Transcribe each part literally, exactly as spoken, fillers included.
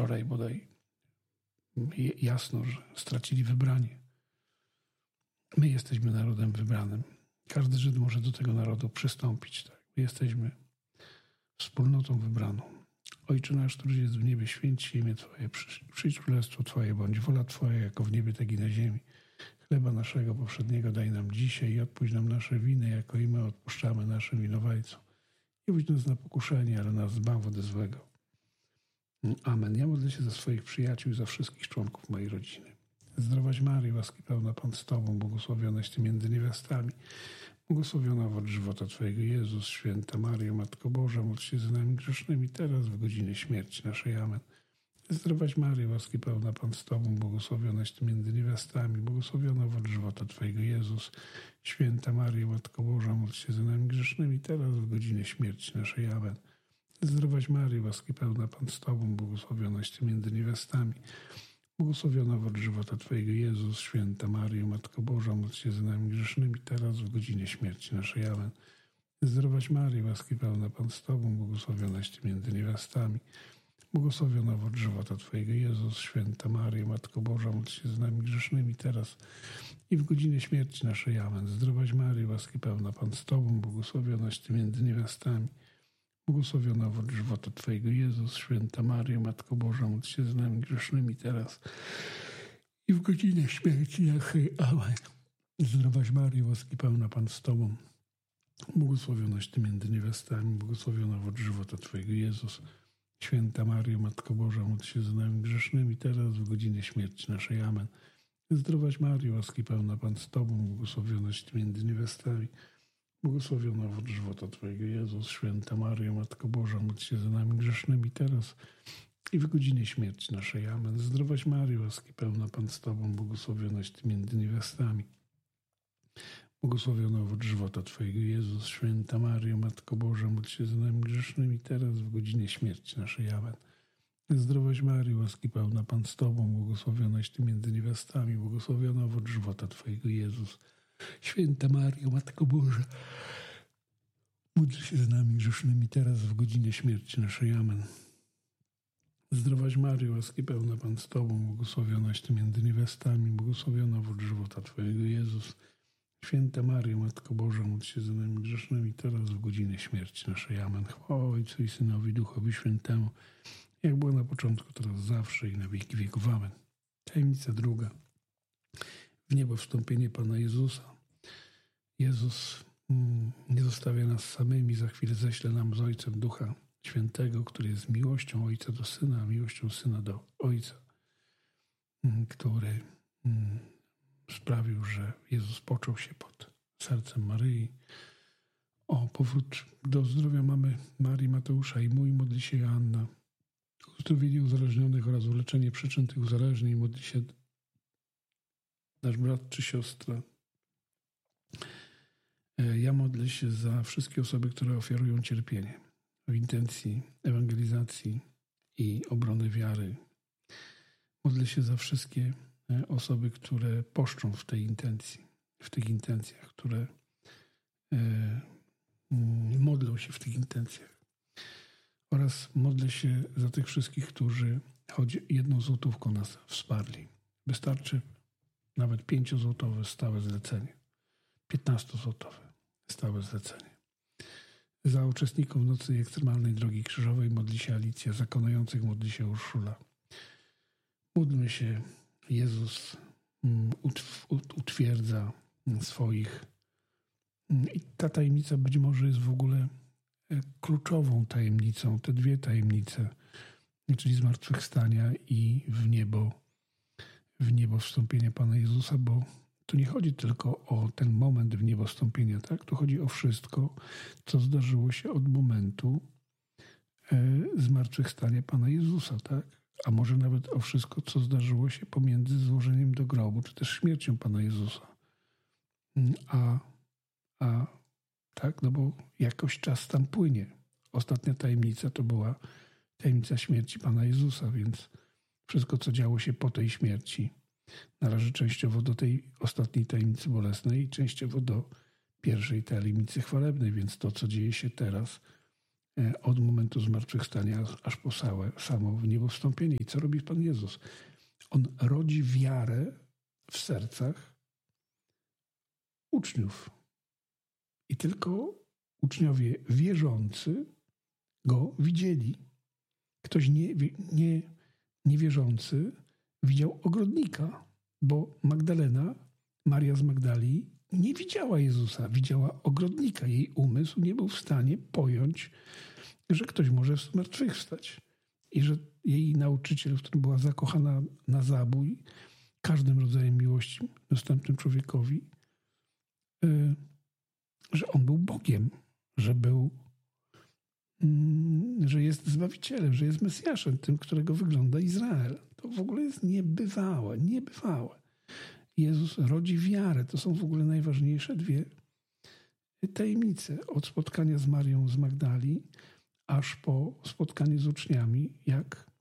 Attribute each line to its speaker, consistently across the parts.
Speaker 1: wczoraj bodaj jasno, że stracili wybranie. My jesteśmy narodem wybranym. Każdy Żyd może do tego narodu przystąpić. Tak? My jesteśmy wspólnotą wybraną. Ojcze nasz, któryś jest w niebie, święć się imię Twoje, przyjdź królestwo Twoje, bądź wola Twoja, jako w niebie, tak i na ziemi. Chleba naszego poprzedniego daj nam dzisiaj i odpuść nam nasze winy, jako i my odpuszczamy naszym winowajcom. Nie wódź nas na pokuszenie, ale nas zbaw od złego. Amen. Ja modlę się za swoich przyjaciół i za wszystkich członków mojej rodziny. Zdrowaś Maryjo, łaski pełna Pan z Tobą, błogosławionaś Ty między niewiastami. Błogosławiona owoc żywota Twojego, Jezus. Święta Maryjo, Matko Boża, módl się za nami grzesznymi, teraz w godzinie śmierci naszej. Amen. Zdrowaś Maryjo, łaski pełna Pan z Tobą, błogosławionaś Ty między niewiastami, błogosławiona owoc żywota Twojego, Jezus. Święta Maryjo, Matko Boża, módl się za nami grzesznymi, teraz w godzinie śmierci naszej. Amen. Zdrowaś Maryjo, łaski pełna Pan z Tobą, błogosławionaś Ty między niewiastami, błogosławiona owoc żywota Twojego, Jezus. Święta Maryjo, Matko Boża, módl się za nami grzesznymi, teraz w godzinie śmierci naszej. Amen. Zdrowaś Maryjo, łaski pełna Pan z Tobą, błogosławionaś Ty między niewiastami, błogosławiona owoc żywota Twojego, Jezus. Święta Maryjo, Matko Boża, módl się z nami grzesznymi, teraz i w godzinie śmierci naszej. Amen. Zdrowaś Maryjo, łaski pełna Pan z Tobą, błogosławionaś Ty między niewiastami, błogosławiona owoc żywota Twojego, Jezus. Święta Maryjo, Matko Boża, módl się z nami grzesznymi, teraz i w godzinie śmierci naszej. Amen. Zdrowaś Maryjo, łaski pełna Pan z Tobą, błogosławionaś Ty między niewiastami, błogosławiona owoc żywota Twojego, Jezus. Święta Maryjo, Matko Boża, módl się za nami grzesznymi, teraz w godzinie śmierci naszej. Amen. Zdrowaś Maryjo, łaski pełna Pan z Tobą, błogosławionaś Ty między niewiastami, błogosławiona owoc żywota Twojego, Jezus. Święta Maryjo, Matko Boża, módl się za nami grzesznymi, teraz i w godzinie śmierci naszej. Amen. Zdrowaś Maryjo, łaski pełna Pan z Tobą, błogosławionaś Ty między niewiastami, błogosławiona owoc żywota Twojego, Jezus. Święta Maryjo, Matko Boża, módl się za nami grzesznymi, teraz w godzinie śmierci naszej. Amen. Zdrowaś Maryjo, łaski pełna Pan z Tobą, błogosławionaś Ty między niewiastami, błogosławiona owoc żywota Twojego, Jezus. Święta Maryjo, Matko Boża, módl się za nami grzesznymi, teraz w godzinie śmierci naszej. Amen. Zdrowaś Maryjo, łaski pełna Pan z Tobą, błogosławionaś Ty między niewiastami, błogosławiona owoc żywota Twojego, Jezus. Święta Maryjo, Matko Boża, módl się za nami grzesznymi, teraz w godzinie śmierci naszej. Amen. Chwała Ojcu i Synowi, Duchowi Świętemu, jak było na początku, teraz zawsze i na wieki wieków. Amen. Tajemnica druga. W niebo wstąpienie Pana Jezusa. Jezus mm, nie zostawia nas samymi, za chwilę ześle nam z Ojcem Ducha Świętego, który jest miłością Ojca do Syna, miłością Syna do Ojca, mm, który mm, sprawił, że Jezus począł się pod sercem Maryi. O powrót do zdrowia mamy Marii, Mateusza i mój modli się Joanna. Uzdrowienie uzależnionych oraz uleczenie przyczyn tych uzależnień modli się nasz brat czy siostra. Ja modlę się za wszystkie osoby, które ofiarują cierpienie w intencji ewangelizacji i obrony wiary. Modlę się za wszystkie osoby, które poszczą w tej intencji, w tych intencjach, które e, modlą się w tych intencjach. Oraz modlę się za tych wszystkich, którzy choć jedną złotówką nas wsparli. Wystarczy nawet pięciozłotowe stałe zlecenie, piętnastozłotowe stałe zlecenie. Za uczestników Nocy Ekstremalnej Drogi Krzyżowej modli się Alicja, za konających modli się Urszula. Módlmy się. Jezus utwierdza swoich. I ta tajemnica być może jest w ogóle kluczową tajemnicą. Te dwie tajemnice, czyli zmartwychwstania i w niebo, w niebo wstąpienia Pana Jezusa, bo tu nie chodzi tylko o ten moment w niebo wstąpienia, tak? Tu chodzi o wszystko, co zdarzyło się od momentu zmartwychwstania Pana Jezusa, tak? A może nawet o wszystko, co zdarzyło się pomiędzy złożeniem do grobu, czy też śmiercią Pana Jezusa. A, a tak, no bo jakoś czas tam płynie. Ostatnia tajemnica to była tajemnica śmierci Pana Jezusa, więc wszystko, co działo się po tej śmierci, należy częściowo do tej ostatniej tajemnicy bolesnej i częściowo do pierwszej tajemnicy chwalebnej, więc to, co dzieje się teraz, od momentu zmartwychwstania aż po całe, samo w niebo wstąpienie. I co robi Pan Jezus? On rodzi wiarę w sercach uczniów. I tylko uczniowie wierzący Go widzieli. Ktoś nie, nie, niewierzący widział ogrodnika, bo Magdalena, Maria z Magdali, nie widziała Jezusa, widziała ogrodnika. Jej umysł nie był w stanie pojąć, że ktoś może zmartwychwstać i że jej nauczyciel, w którym była zakochana na zabój, każdym rodzajem miłości dostępnym człowiekowi, że on był Bogiem, że był, że jest Zbawicielem, że jest Mesjaszem, tym, którego wygląda Izrael. To w ogóle jest niebywałe, niebywałe. Jezus rodzi wiarę. To są w ogóle najważniejsze dwie tajemnice. Od spotkania z Marią z Magdali, aż po spotkanie z uczniami, jak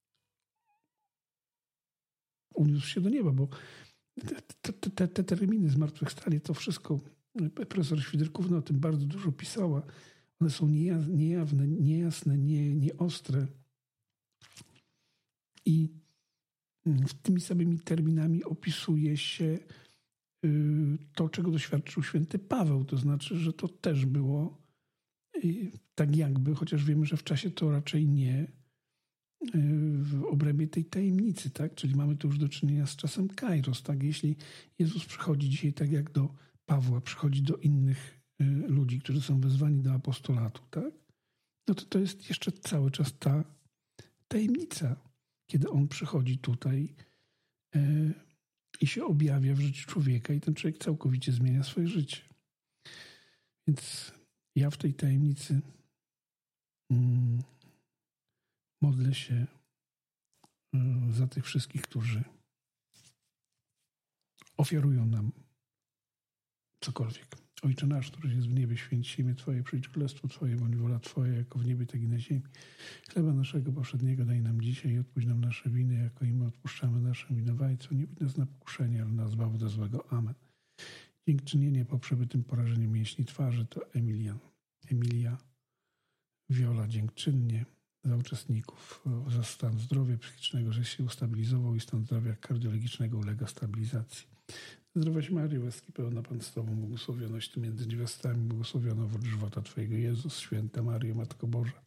Speaker 1: uniósł się do nieba, bo te, te, te, te terminy zmartwychwstanie, to wszystko, profesor Świderkówna o tym bardzo dużo pisała. One są niejawne, niejasne, nie, nieostre. I tymi samymi terminami opisuje się to, czego doświadczył święty Paweł. To znaczy, że to też było tak jakby, chociaż wiemy, że w czasie to raczej nie, w obrębie tej tajemnicy, tak? Czyli mamy tu już do czynienia z czasem Kairos, tak? Jeśli Jezus przychodzi dzisiaj tak jak do Pawła, przychodzi do innych ludzi, którzy są wezwani do apostolatu, tak? No to to jest jeszcze cały czas ta tajemnica, kiedy on przychodzi tutaj e, i się objawia w życiu człowieka i ten człowiek całkowicie zmienia swoje życie. Więc ja w tej tajemnicy mm, modlę się y, za tych wszystkich, którzy ofiarują nam cokolwiek. Ojcze nasz, któryś jest w niebie, święć się imię Twoje, przyjdź królestwo Twoje, bądź wola Twoja, jako w niebie, tak i na ziemi. Chleba naszego powszedniego daj nam dzisiaj i odpuść nam nasze winy, jako i my odpuszczamy naszym winowajcom. Nie budź nas na pokuszenie, ale nas zbaw do złego. Amen. Dziękczynienie po przebytym porażeniu mięśni twarzy to Emilia, Emilia Wiola dziękczynnie za uczestników, za stan zdrowia psychicznego, że się ustabilizował i stan zdrowia kardiologicznego ulega stabilizacji. Zdrowaś Maryjo, łaski pełna Pan z Tobą, błogosławionaś Ty między niewiastami, błogosławiona owoc żywota Twojego Jezus, święta Maryjo, Matko Boża.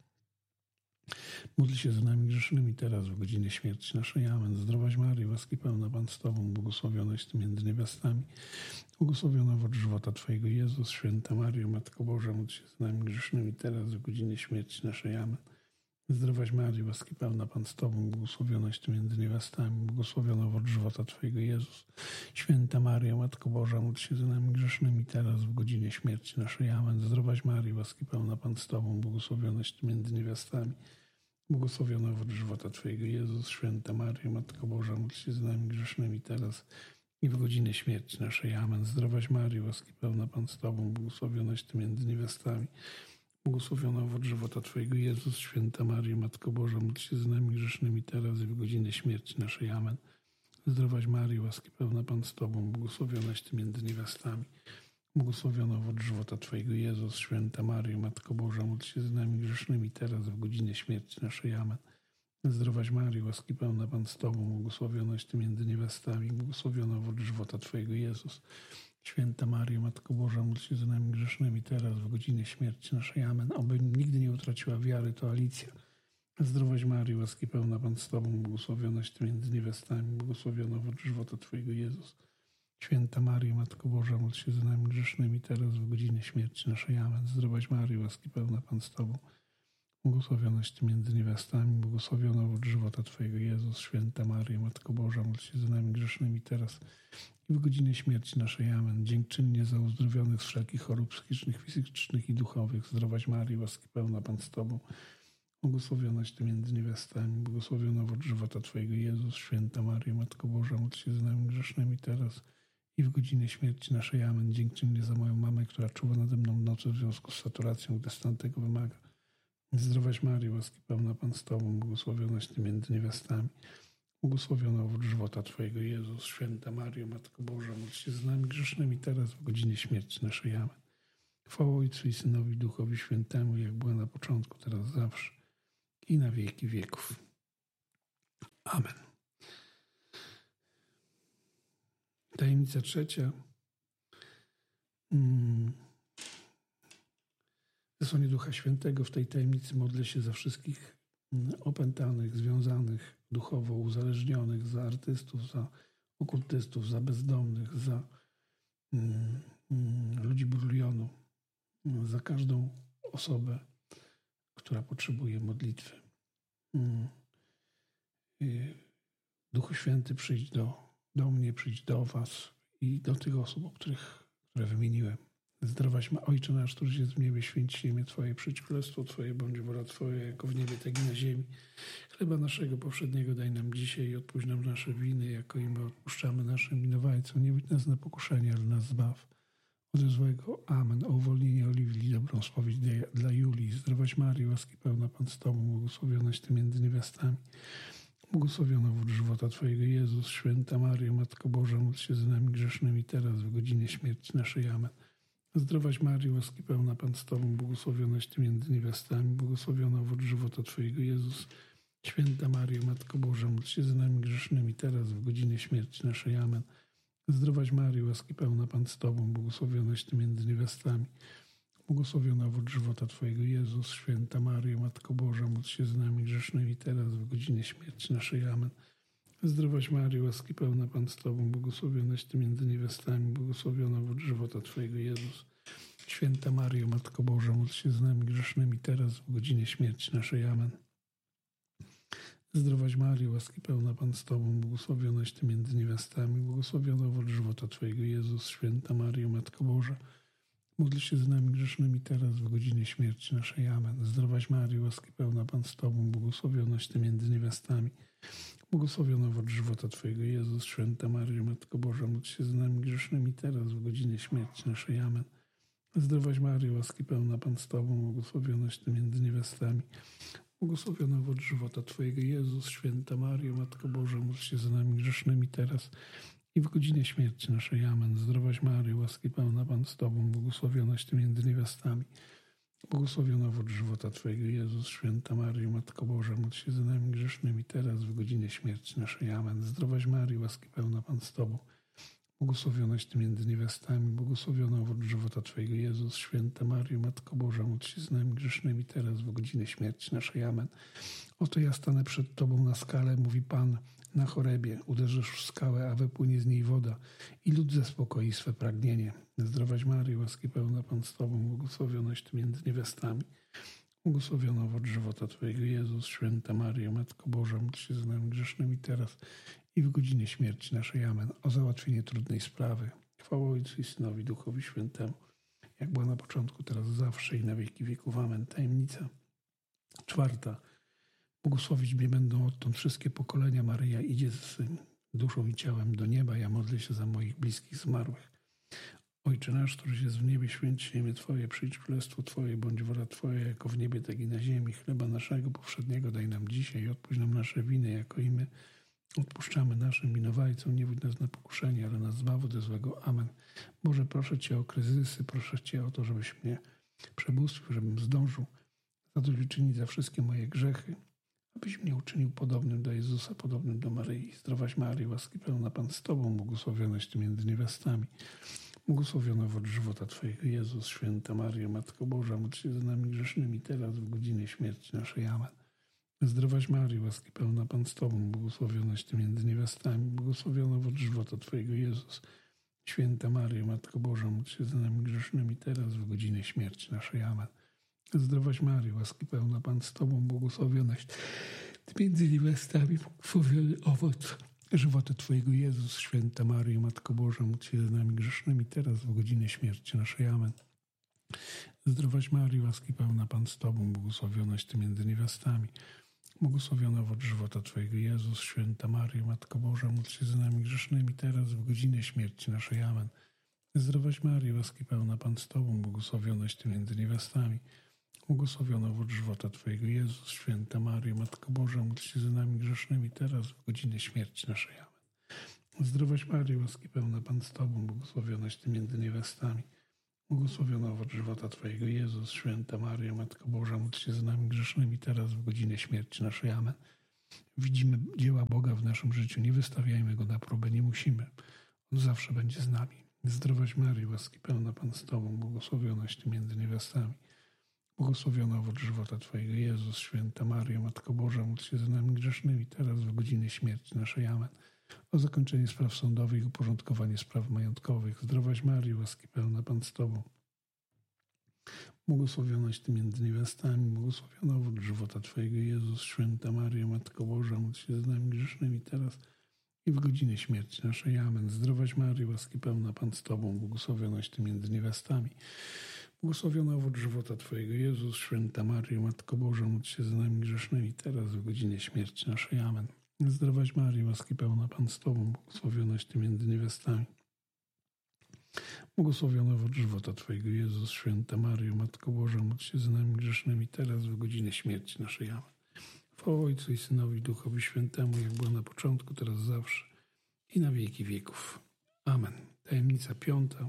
Speaker 1: Módl się za nami grzesznymi teraz, w godzinie śmierci naszej. Amen. Zdrowaś Maryjo, łaski pełna Pan z Tobą, błogosławionaś Ty między niewiastami, błogosławiona owoc żywota Twojego Jezus, święta Maryjo, Matko Boża. Módl się za nami grzesznymi teraz, w godzinie śmierci naszej. Amen. Zdrowaś Maryjo, łaski pełna Pan z Tobą, błogosławionaś Ty między niewiastami, błogosławiona owoc żywota Twojego Jezus. Święta Maryjo, Matko Boża, módl się za nami grzesznymi teraz, w godzinie śmierci naszej. Amen. Zdrowaś Maryjo, łaski pełna Pan z Tobą, błogosławionaś Ty między niewiastami, błogosławiona owoc żywota Twojego Jezus. Święta Maryjo, Matko Boża, módl się za nami grzesznymi teraz i w godzinę śmierci naszej. Amen. Zdrowaś Maryjo, łaski pełna Pan z Tobą, błogosławionaś Ty między niewiastami, błogosławiona owoc żywota Twojego Jezus. Święta Maryjo, Matko Boża, módl się za nami grzesznymi teraz i w godzinę śmierci naszej. Amen. Zdrowaś Maryjo, łaski pełna Pan z Tobą, błogosławionaś Ty między niewiastami, błogosławiona owoc żywota Twojego Jezus. Święta Maryjo, Matko Boża, módl się za nami grzesznymi teraz w godzinę śmierci naszej. Amen. Zdrowaś Maryjo, łaski pełna Pan z Tobą, błogosławionaś Ty między niewiastami, błogosławiona owoc żywota Twojego Jezus. Święta Maryjo, Matko Boża, módl się za nami grzesznymi teraz w godzinę śmierci naszej. Amen. Oby nigdy nie utraciła wiary, to Alicja. Zdrowaś Maryjo, łaski pełna Pan z Tobą, błogosławionaś Ty między niewiastami, błogosławiona owoc żywota Twojego Jezus. Święta Maryjo, Matko Boża, módl się za nami grzesznymi teraz w godzinę śmierci naszej. Amen. Zdrowaś Maryjo, łaski pełna Pan z Tobą, błogosławionaś Ty między niewiastami, błogosławiona owoc żywota Twojego Jezus. Święta Maryjo, Matko Boża, módl się za nami grzesznymi teraz i w godzinę śmierci naszej. Amen. Dziękczynnie za uzdrowionych z wszelkich chorób psychicznych, fizycznych i duchowych. Zdrowaś Maryjo, łaski pełna Pan z Tobą, błogosławionaś Ty między niewiastami, błogosławiona owoc żywota Twojego Jezus. Święta Maryjo, Matko Boża, módl się za nami grzesznymi teraz i w godzinę śmierci naszej. Amen. Dziękczynnie za moją mamę, która czuwa nade mną w nocy w związku z saturacją, gdy stan tego wymaga. Zdrowaś Maryjo, łaski pełna Pan z Tobą, błogosławionaś Ty między niewiastami, błogosławiona owoc żywota Twojego Jezus. Święta Maryjo, Matko Boża, módl się z nami grzesznymi teraz w godzinie śmierci naszej. Amen. Chwała Ojcu i Synowi, Duchowi Świętemu, jak była na początku, teraz zawsze i na wieki wieków. Amen. Tajemnica trzecia. Zesłanie Ducha Świętego. W tej tajemnicy modlę się za wszystkich opętanych, związanych duchowo, uzależnionych, za artystów, za okultystów, za bezdomnych, za mm, mm, ludzi bulionu, za każdą osobę, która potrzebuje modlitwy. Mm. Duchu Święty, przyjdź do, do mnie, przyjdź do was i do tych osób, o których, które wymieniłem. Zdrowaś ma Ojcze nasz, któryś jest w niebie, święć się imię Twoje, przyjdź królestwo Twoje, bądź wola Twoja, jako w niebie, tak i na ziemi. Chleba naszego powszedniego daj nam dzisiaj i odpuść nam nasze winy, jako i my odpuszczamy naszym winowajcom. Nie wódź nas na pokuszenie, ale nas zbaw od złego. Amen. O uwolnienie Oliwii, dobrą spowiedź dla Julii. Zdrowaś Marii, łaski pełna Pan z Tobą, błogosławionaś Ty między niewiastami. Błogosławiona wód żywota Twojego, Jezus. Święta Maryjo, Matko Boża, módl się za nami grzesznymi, teraz w godzinie śmierci naszej. Amen. Zdrowaś Maryjo, łaski pełna Pan z Tobą, błogosławionaś Ty między niewiastami, błogosławiona wód żywota Twojego, Jezus. Święta Maryjo, Matko Boża, módl się za nami grzesznymi, teraz w godzinie śmierci naszej. Amen. Zdrowaś Maryjo, łaski pełna Pan z Tobą, błogosławionaś Ty między niewiastami, błogosławiona wód żywota Twojego, Jezus. Święta Maryjo, Matko Boża, módl się z nami grzesznymi, teraz w godzinie śmierci naszej. Amen. Zdrowaś Maryjo, łaski pełna Pan z Tobą, błogosławionaś Ty między niewiastami, błogosławiona wód żywota Twojego, Jezus. Święta Maryjo, Matko Boża, módl się z nami grzesznymi, teraz w godzinie śmierci naszej. Amen. Zdrowaś Maryjo, łaski pełna Pan z Tobą, błogosławionaś Ty między niewiastami, błogosławiona wód żywota Twojego, Jezus. Święta Maryjo, Matko Boża, módl się z nami grzesznymi, teraz w godzinie śmierci naszej. Amen. Zdrowaś Maryjo, łaski pełna Pan z Tobą, błogosławionaś Ty między niewiastami, błogosławiona wód żywota Twojego, Jezus. Święta Maryjo, Matko Boża, módl się z nami grzesznymi, teraz w godzinie śmierci naszej. Amen. Zdrowaś Maryjo, łaski pełna Pan z Tobą, błogosławionaś Ty między niewiastami, błogosławiona wód żywota Twojego, Jezus. Święta Maryjo, Matko Boża, módl się za nami grzesznymi, teraz i w godzinie śmierci naszej. Amen. Zdrowaś Maryjo, łaski pełna Pan z Tobą, błogosławionaś Ty między niewiastami, błogosławiona wód żywota Twojego, Jezus. Święta Maryjo, Matko Boża, módl się za nami grzesznymi, teraz w godzinie śmierci naszej. Amen. Zdrowaś Maryjo, łaski pełna Pan z Tobą, błogosławionaś Ty między niewiastami, błogosławiona wód żywota Twojego, Jezus. Święta Maryjo, Matko Boża, módl się z nami grzesznymi, teraz w godzinie śmierci naszej. Amen. Oto ja stanę przed Tobą na skale, mówi Pan, na Chorebie. Uderzysz w skałę, a wypłynie z niej woda i lud zaspokoi swe pragnienie. Zdrowaś Maryjo, łaski pełna Pan z Tobą, błogosławionaś Ty między niewiastami, błogosławiona wód żywota Twojego, Jezus. Święta Maryjo, Matko Boża, módl się z nami grzesznymi, teraz i w godzinie śmierci naszej. Amen. O załatwienie trudnej sprawy. Chwała Ojcu i Synowi, Duchowi Świętemu, jak była na początku, teraz zawsze i na wieki wieków. Amen. Tajemnica czwarta. Błogosławić mnie będą odtąd wszystkie pokolenia. Maryja idzie z duszą i ciałem do nieba. Ja modlę się za moich bliskich zmarłych. Ojcze nasz, któryś jest w niebie, święć się imię Twoje, przyjdź królestwo Twoje, bądź wola Twoja, jako w niebie, tak i na ziemi. Chleba naszego powszedniego daj nam dzisiaj i odpuść nam nasze winy, jako i my odpuszczamy naszym winowajcom. Nie wódź nas na pokuszenie, ale nas zbaw ode złego. Amen. Boże, proszę Cię o kryzysy, proszę Cię o to, żebyś mnie przebóstwił, żebym zdążył zadośćuczynić za wszystkie moje grzechy, abyś mnie uczynił podobnym do Jezusa, podobnym do Maryi. Zdrowaś Maryjo, łaski pełna Pan z Tobą, błogosławionaś Ty między niewiastami, błogosławiona wód żywota Twojego, Jezus. Święta Maryjo, Matko Boża, módl się za nami grzesznymi, teraz w godzinie śmierci naszej. Amen. Zdrowaś Maryjo, łaski pełna Pan z Tobą, błogosławionaś Ty między niewiastami, błogosławiona wód żywota Twojego, Jezus. Święta Maryjo, Matko Boża, módl się za nami grzesznymi, teraz w godzinie śmierci naszej. Amen. Zdrowaś Maryjo, łaski pełna Pan z Tobą, błogosławionaś Ty między niewiastami, błogosławiony owoc żywota Twojego, Jezus. Święta Maryjo, Matko Boża, módl się za nami grzesznymi, teraz w godzinie śmierci naszej. Amen. Zdrowaś Maryjo, łaski pełna Pan z Tobą, błogosławionaś Ty między niewiastami, błogosławiona wód żywota Twojego, Jezus. Święta Maryjo, Matko Boża, módl się za nami grzesznymi, teraz w godzinie śmierci naszej. Amen. Zdrowaś Maryjo, łaski pełna Pan z Tobą, błogosławionaś Ty między niewiastami, błogosławiona wód żywota Twojego, Jezus. Święta Maryjo, Matko Boża, módl się za nami grzesznymi, teraz w godzinie śmierci naszej. Amen. Zdrowaś Maryjo, łaski pełna Pan z Tobą, błogosławionaś Ty między niewiastami, Błogosławiona owoc żywota Twojego, Jezus. Święta Maryjo, Matko Boża, módl się za nami grzesznymi, teraz w godzinie śmierci naszej. Amen. Widzimy dzieła Boga w naszym życiu, nie wystawiajmy Go na próbę, nie musimy. On zawsze będzie z nami. Zdrowaś Maryjo, łaski pełna Pan z Tobą, błogosławionaś Ty między niewiastami. Błogosławiona owoc żywota Twojego, Jezus. Święta Maryjo, Matko Boża, módl się za nami grzesznymi, teraz w godzinie śmierci naszej. Amen. O zakończenie spraw sądowych i uporządkowanie spraw majątkowych. Zdrowaś Maryjo, łaski pełna Pan z Tobą. Błogosławionaś Ty między niewiastami, błogosławiona owoc żywota Twojego, Jezus. Święta Maryjo, Matko Boża, módl się za nami grzesznymi, teraz i w godzinie śmierci naszej. Amen. Zdrowaś Maryjo, łaski pełna Pan z Tobą, błogosławionaś Ty między niewiastami. Błogosławiona owoc żywota Twojego, Jezus. Święta Maryjo, Matko Boża, módl się za nami grzesznymi, teraz w godzinie śmierci naszej. Amen. Zdrowaś Maryjo, łaski pełna Pan z Tobą, błogosławionaś Ty między niewiastami. Błogosławiona owoc żywota Twojego, Jezus. Święta Maryjo, Matko Boża, módl się za nami grzesznymi, teraz w godzinie śmierci naszej. Amen. Chwała Ojcu i Synowi i Duchowi Świętemu, jak było na początku, teraz zawsze i na wieki wieków. Amen. Tajemnica piąta.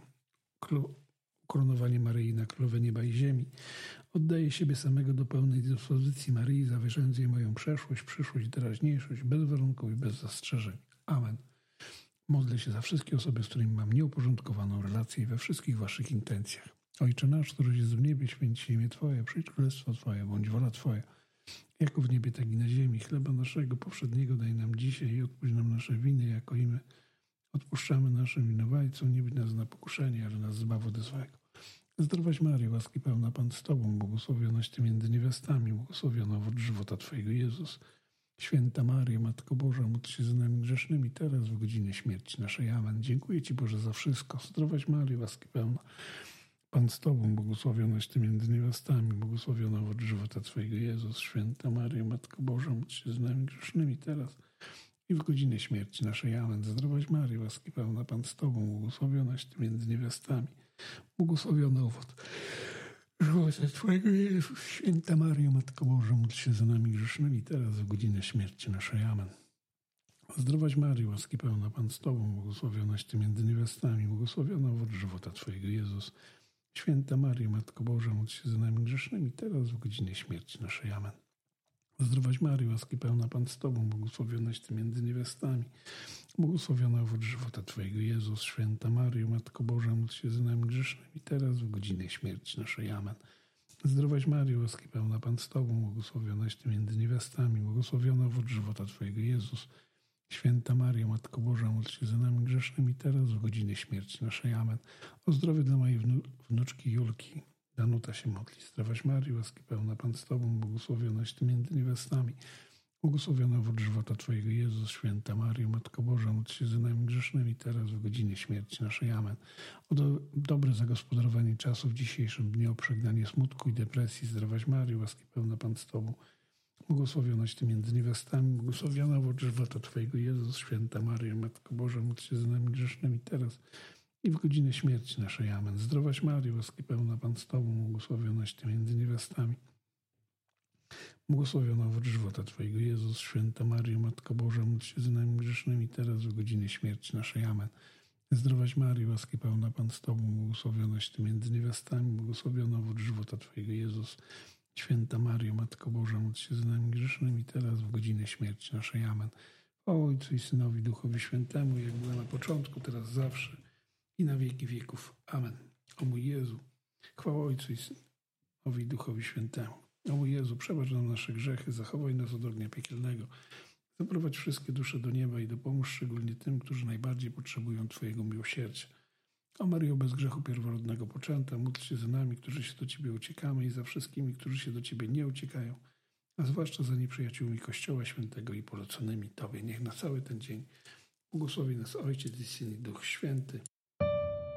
Speaker 1: Ukoronowanie Maryi na Królowę Nieba i Ziemi. Oddaję siebie samego do pełnej dyspozycji Maryi, zawierzając jej moją przeszłość, przyszłość, teraźniejszość, bez warunków i bez zastrzeżeń. Amen. Modlę się za wszystkie osoby, z którymi mam nieuporządkowaną relację i we wszystkich Waszych intencjach. Ojcze nasz, któryś jest w niebie, święć się imię Twoje, przyjdź królestwo Twoje, bądź wola Twoja, jako w niebie, tak i na ziemi. Chleba naszego powszedniego daj nam dzisiaj i odpuść nam nasze winy, jako i my odpuszczamy naszym winowajcom. Nie bądź nas na pokuszenie, ale nas zbaw od złego. Zdrowaś Maryjo, łaski pełna Pan z Tobą, błogosławionaś Ty między niewiastami, błogosławiona owoc żywota Twojego, Jezus. Święta Maryjo, Matko Boża, módl się za nami grzesznymi, teraz w godzinie śmierci naszej. Amen. Dziękuję Ci, Boże, za wszystko. Zdrowaś Maryjo, łaski pełna Pan z Tobą, błogosławionaś Ty między niewiastami, błogosławiona owoc żywota Twojego, Jezus. Święta Maryjo, Matko Boża, módl się za nami grzesznymi, teraz i w godzinę śmierci naszej. Amen. Zdrowaś Maryjo, łaski pełna Pan z Tobą, błogosławionaś Ty między niewiastami, błogosławiona owoc żywota Twojego, Jezus. Święta Maryjo, Matko Boża, módl się za nami grzesznymi, teraz w godzinę śmierci naszej. Amen. Zdrowaś Maryjo, łaski pełna Pan z Tobą, błogosławionaś Ty między niewiastami, błogosławiona owoc żywota Twojego, Jezus. Święta Maryjo, Matko Boża, módl się za nami grzesznymi, teraz w godzinie śmierci naszej. Amen. Zdrowaś Maryjo, łaski pełna Pan z Tobą, błogosławionaś Ty między niewiastami, błogosławiona owoc żywota Twojego, Jezus. Święta Maryjo, Matko Boża, módl się za nami grzesznymi, teraz w godzinie śmierci naszej. Amen. Zdrowaś Maryjo, łaski pełna Pan z Tobą, błogosławionaś Ty między niewiastami, błogosławiona owoc żywota Twojego, Jezus. Święta Maryjo, Matko Boża, módl się za nami grzesznymi, teraz w godzinie śmierci naszej. Amen. O zdrowie dla mojej wnu- wnuczki Julki. Danuta się modli. Zdrowaś Maryjo, łaski pełna Pan z Tobą, błogosławionaś Ty między niewiastami, błogosławiona owoc żywota Twojego, Jezus. Święta Maryjo, Matko Boża, módl się za nami grzesznymi, teraz w godzinie śmierci naszej. Amen. O do, dobre zagospodarowanie czasu w dzisiejszym dniu, o przegnanie smutku i depresji. Zdrowaś Maryjo, łaski pełna Pan z Tobą, błogosławionaś Ty między niewiastami, błogosławiona owoc żywota Twojego, Jezus. Święta Maryjo, Matko Boża, módl się za nami grzesznymi, teraz i w godzinę śmierci naszej. Amen. Zdrowaś Maryjo, łaski pełna Pan z Tobą, błogosławionaś Ty między niewiastami, błogosławiona owoc żywota Twojego, Jezus. Święta Maryjo, Matko Boża, módl się za nami grzesznymi, teraz w godzinie śmierci naszej. Amen. Zdrowaś Maryjo, łaski pełna Pan z Tobą, błogosławionaś Ty między niewiastami, błogosławiona owoc żywota Twojego, Jezus. Święta Maryjo, Matko Boża, módl się za nami grzesznymi, teraz w godzinę śmierci naszej. Amen. O Ojcu i Synowi, Duchowi Świętemu, jak było na początku, teraz zawsze i na wieki wieków. Amen. O mój Jezu, chwała Ojcu i Synowi, Duchowi Świętemu. O mój Jezu, przebacz nam nasze grzechy, zachowaj nas od ognia piekielnego, zaprowadź wszystkie dusze do nieba i dopomóż szczególnie tym, którzy najbardziej potrzebują Twojego miłosierdzia. O Maryjo, bez grzechu pierworodnego poczęta, módl się za nami, którzy się do Ciebie uciekamy, i za wszystkimi, którzy się do Ciebie nie uciekają, a zwłaszcza za nieprzyjaciółmi Kościoła Świętego i poleconymi Tobie. Niech na cały ten dzień błogosławi nas Ojciec i Syn i Duch Święty.